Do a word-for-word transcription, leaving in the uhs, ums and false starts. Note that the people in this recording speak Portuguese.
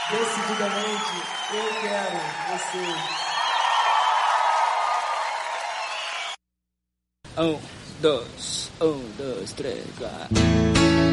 Decididamente, eu quero você. Um, dois, um, dois, três, quatro.